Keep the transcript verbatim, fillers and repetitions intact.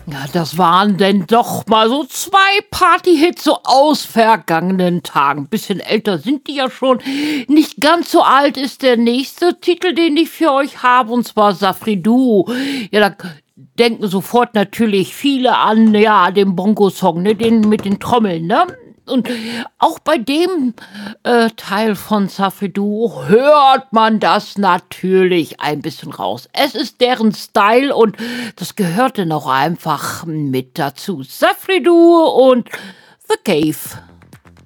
Ja, das waren denn doch mal so zwei Partyhits so aus vergangenen Tagen. Bisschen älter sind die ja schon. Nicht ganz so alt ist der nächste Titel, den ich für euch habe, und zwar Safri Duo. Ja, da denken sofort natürlich viele an, ja, den Bongo-Song, ne, den mit den Trommeln, ne? Und auch bei dem äh, Teil von Safri Duo hört man das natürlich ein bisschen raus. Es ist deren Style und das gehörte noch einfach mit dazu. Safri Duo und The Cave.